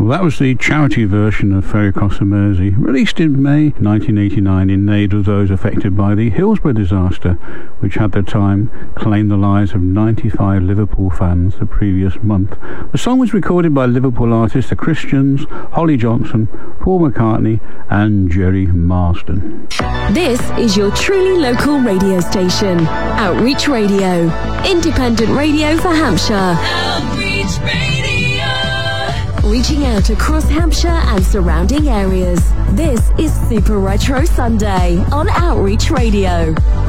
That was the charity version of Ferry Across the Mersey, released in May 1989 in aid of those affected by the Hillsborough disaster, which at the time claimed the lives of 95 Liverpool fans the previous month. The song was recorded by Liverpool artists The Christians, Holly Johnson, Paul McCartney and Jerry Marsden. This is your truly local radio station, Outreach Radio. Independent radio for Hampshire. Outreach Radio. Reaching out across Hampshire and surrounding areas. This is Super Retro Sunday on Outreach Radio.